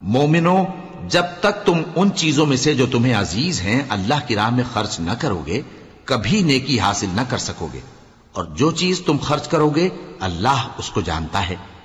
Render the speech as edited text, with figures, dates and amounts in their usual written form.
मोमिनो, जब तक तुम उन चीजों में से जो तुम्हें अजीज हैं अल्लाह की राह में खर्च न करोगे, कभी नेकी हासिल न कर सकोगे। और जो चीज तुम खर्च करोगे अल्लाह उसको जानता है।